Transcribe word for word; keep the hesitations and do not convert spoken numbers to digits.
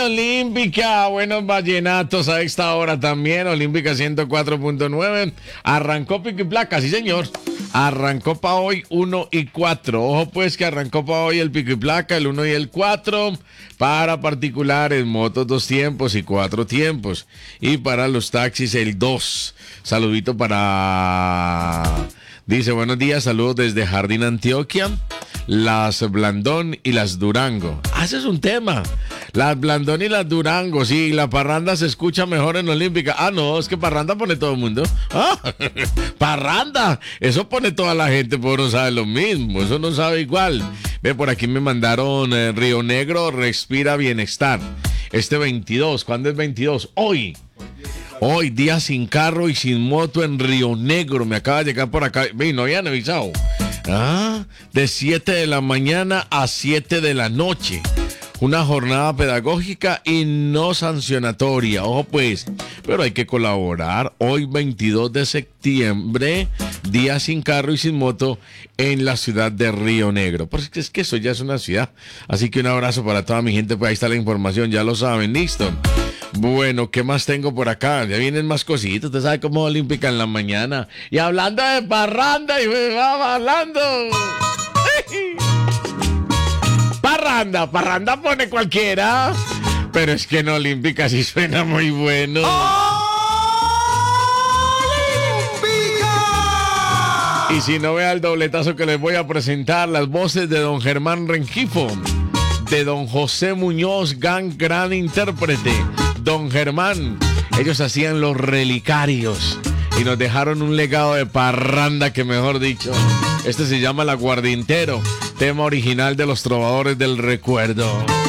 Olímpica, buenos vallenatos a esta hora también. Olímpica ciento cuatro punto nueve. Arrancó pico y placa, sí señor. Arrancó para hoy uno y cuatro. Ojo pues que arrancó para hoy el pico y placa, el uno y el cuatro. Para particulares, motos dos tiempos y cuatro tiempos. Y para los taxis el dos. Saludito para... Dice, buenos días, saludos desde Jardín Antioquia. Las Blandón y las Durango. Ah, ese es un tema. Las Blandón y las Durango. Sí, la parranda se escucha mejor en Olímpica. Ah, no, es que parranda pone todo el mundo. Ah, parranda. Eso pone toda la gente, pero no sabe lo mismo. Eso no sabe igual. Ve, por aquí me mandaron eh, Río Negro, respira bienestar. Este veintidós, ¿cuándo es veintidós? Hoy. Hoy, día sin carro y sin moto en Río Negro. Me acaba de llegar por acá. Ve, no habían avisado. Ah, de siete de la mañana a siete de la noche. Una jornada pedagógica y no sancionatoria. Ojo pues, pero hay que colaborar. Hoy veintidós de septiembre, día sin carro y sin moto en la ciudad de Río Negro. Porque es que eso ya es una ciudad. Así que un abrazo para toda mi gente. Pues ahí está la información, ya lo saben. Listo. Bueno, ¿qué más tengo por acá? Ya vienen más cositas, usted sabe cómo Olímpica en la mañana. Y hablando de parranda, y me va hablando. Parranda, parranda pone cualquiera. Pero es que en Olímpica sí suena muy bueno. ¡Olímpica! Y si no, vea el dobletazo que les voy a presentar, las voces de don Germán Rengifo, de don José Muñoz, gran, gran intérprete. Don Germán, ellos hacían los relicarios y nos dejaron un legado de parranda que, mejor dicho, este se llama El Aguardientero, tema original de los Trovadores del Recuerdo.